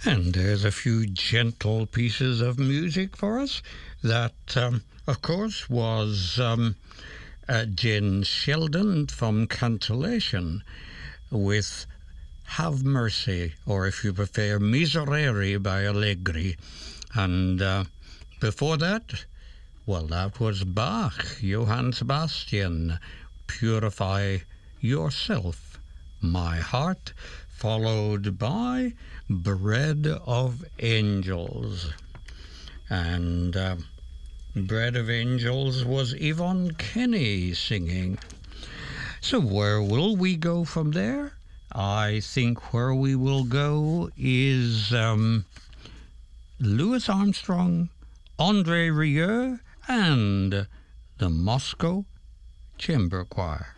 And there's a few gentle pieces of music for us. That, of course, was Jen Sheldon from Cantillation with Have Mercy, or if you prefer, Miserere by Allegri. And before that, well, that was Bach, Johann Sebastian, Purify Yourself, My Heart, followed by Bread of Angels. And Bread of Angels was Yvonne Kenny singing. So where will we go from there? I think where we will go is Louis Armstrong, André Rieu, and the Moscow Chamber Choir.